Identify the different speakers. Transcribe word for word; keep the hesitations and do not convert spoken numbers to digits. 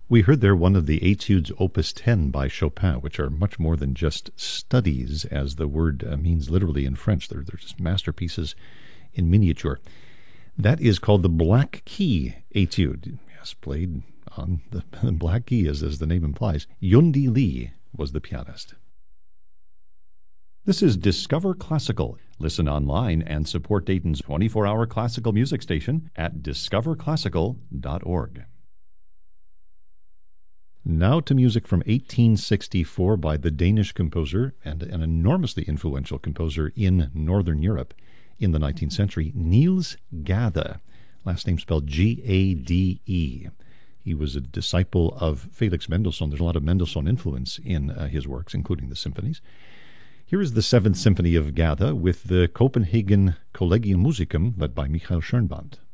Speaker 1: We heard there one of the Etudes Opus ten by Chopin, which are much more than just studies, as the word uh, means literally in French. They're, they're just masterpieces in miniature. That is called the Black Key Etude. Yes, played on the, the Black Key, as, as the name implies. Yundi Lee was the pianist. This is Discover Classical. Listen online and support Dayton's twenty-four hour classical music station at discover classical dot org. Now to music from eighteen sixty-four by the Danish composer and an enormously influential composer in Northern Europe in the nineteenth century, Niels Gade, last name spelled G A D E. He was a disciple of Felix Mendelssohn. There's a lot of Mendelssohn influence in uh, his works, including the symphonies. Here is the Seventh Symphony of Gade with the Copenhagen Collegium Musicum, led by Michael Schoenband.